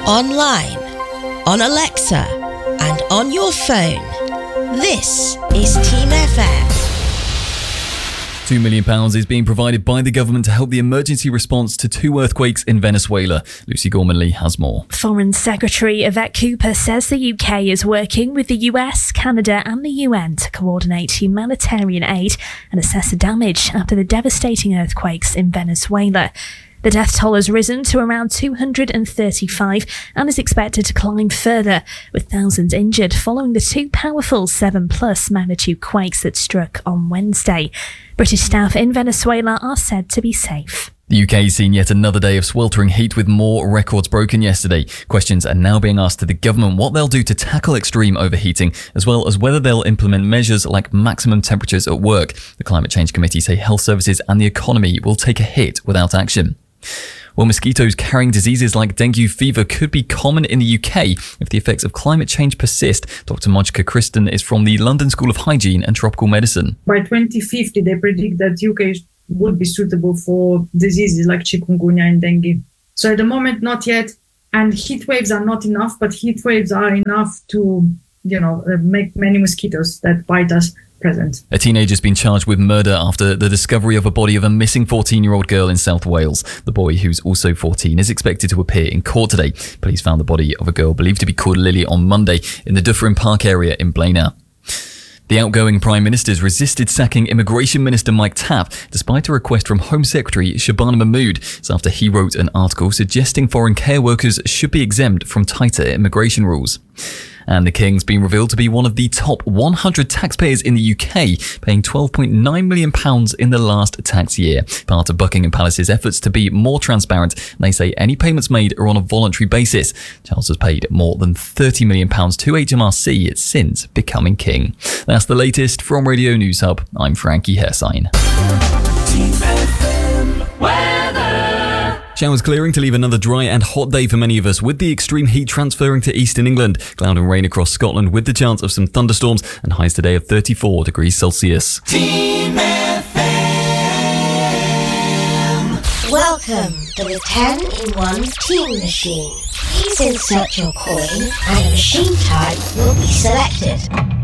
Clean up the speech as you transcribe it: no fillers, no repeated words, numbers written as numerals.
online, on Alexa, and on your phone. This is Team FM. £2 million is being provided by the government to help the emergency response to 2 earthquakes in Venezuela. Lucy Gorman-Lee has more. Foreign Secretary Yvette Cooper says the UK is working with the US, Canada and the UN to coordinate humanitarian aid and assess the damage after the devastating earthquakes in Venezuela. The death toll has risen to around 235 and is expected to climb further, with thousands injured following the 2 powerful 7+ magnitude quakes that struck on Wednesday. British staff in Venezuela are said to be safe. The UK has seen yet another day of sweltering heat with more records broken yesterday. Questions are now being asked to the government what they'll do to tackle extreme overheating, as well as whether they'll implement measures like maximum temperatures at work. The Climate Change Committee say health services and the economy will take a hit without action. Well, mosquitoes carrying diseases like dengue fever could be common in the UK if the effects of climate change persist. Dr. Monika Kristen is from the London School of Hygiene and Tropical Medicine. By 2050, they predict that UK would be suitable for diseases like chikungunya and dengue. So at the moment, not yet. And heat waves are not enough, but heat waves are enough to, make many mosquitoes that bite us present. A teenager's been charged with murder after the discovery of a body of a missing 14-year-old girl in South Wales. The boy, who's also 14, is expected to appear in court today. Police found the body of a girl believed to be called Lily on Monday in the Dufferin Park area in Blaenau. The outgoing Prime Minister's resisted sacking Immigration Minister Mike Tapp, despite a request from Home Secretary Shabana Mahmood. It's after he wrote an article suggesting foreign care workers should be exempt from tighter immigration rules. And the King's been revealed to be one of the top 100 taxpayers in the UK, paying £12.9 million in the last tax year. Part of Buckingham Palace's efforts to be more transparent, they say any payments made are on a voluntary basis. Charles has paid more than £30 million to HMRC since becoming king. That's the latest from Radio News Hub. I'm Frankie Hersign. Showers clearing to leave another dry and hot day for many of us, with the extreme heat transferring to eastern England. Cloud and rain across Scotland with the chance of some thunderstorms and highs today of 34 degrees Celsius. Team FM. Welcome to the 10-in-1 Team Machine. Please insert your coin and a machine type will be selected.